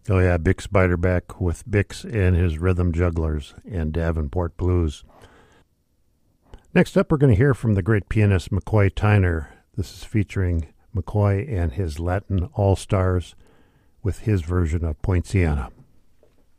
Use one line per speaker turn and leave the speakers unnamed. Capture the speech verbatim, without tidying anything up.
Oh yeah, Bix Beiderbecke with Bix and his Rhythm Jugglers and Davenport Blues. Next up, we're going to hear from the great pianist McCoy Tyner. This is featuring McCoy and his Latin All-Stars with his version of Poinciana.